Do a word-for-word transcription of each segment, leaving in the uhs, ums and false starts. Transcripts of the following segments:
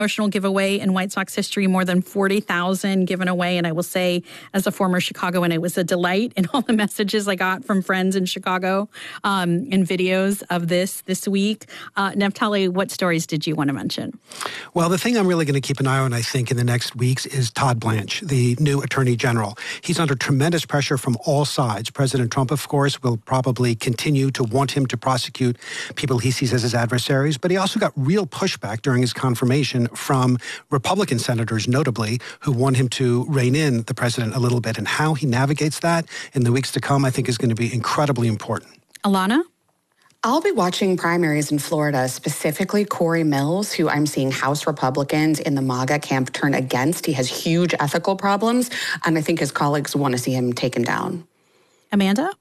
Emotional giveaway in White Sox history, more than forty thousand given away. And I will say, as a former Chicagoan, it was a delight in all the messages I got from friends in Chicago um, and videos of this this week. Uh, Naftali, what stories did you want to mention? Well, the thing I'm really going to keep an eye on, I think, in the next weeks is Todd Blanche, the new Attorney General. He's under tremendous pressure from all sides. President Trump, of course, will probably continue to want him to prosecute people he sees as his adversaries, but he also got real pushback during his confirmation from Republican senators, notably, who want him to rein in the president a little bit. And how he navigates that in the weeks to come, I think, is going to be incredibly important. Alana? I'll be watching primaries in Florida, specifically Corey Mills, who I'm seeing House Republicans in the MAGA camp turn against. He has huge ethical problems, and I think his colleagues want to see him taken down. Amanda?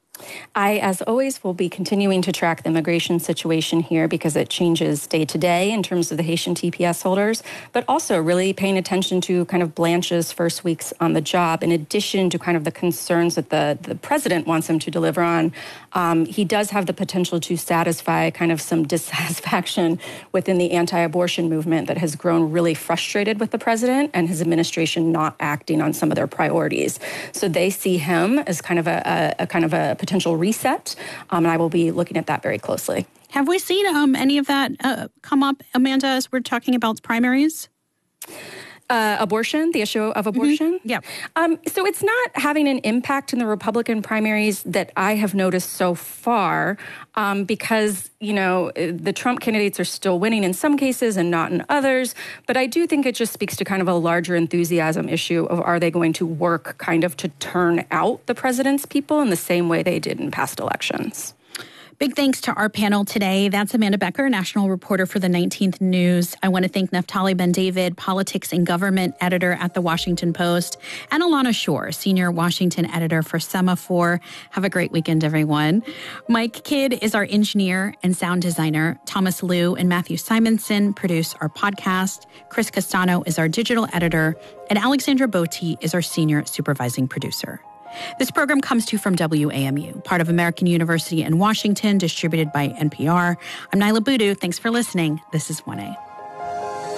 I, as always, will be continuing to track the immigration situation here because it changes day to day in terms of the Haitian T P S holders, but also really paying attention to kind of Blanche's first weeks on the job, in addition to kind of the concerns that the, the president wants him to deliver on. Um, he does have the potential to satisfy kind of some dissatisfaction within the anti-abortion movement that has grown really frustrated with the president and his administration not acting on some of their priorities. So they see him as kind of a, a, a kind of a potential reset, um, and I will be looking at that very closely. Have we seen um, any of that uh, come up, Amanda, as we're talking about primaries? Uh, abortion, the issue of abortion? Mm-hmm. Yeah. Um, so it's not having an impact in the Republican primaries that I have noticed so far um, because, you know, the Trump candidates are still winning in some cases and not in others. But I do think it just speaks to kind of a larger enthusiasm issue of, are they going to work kind of to turn out the president's people in the same way they did in past elections? Big thanks to our panel today. That's Amanda Becker, national reporter for the nineteenth News. I want to thank Naftali Ben-David, politics and government editor at The Washington Post, and Alana Shore, senior Washington editor for Semafor. Have a great weekend, everyone. Mike Kidd is our engineer and sound designer. Thomas Liu and Matthew Simonson produce our podcast. Chris Castano is our digital editor, and Alexandra Botti is our senior supervising producer. This program comes to you from W A M U, part of American University in Washington, distributed by N P R. I'm Nyla Boodoo. Thanks for listening. This is one A.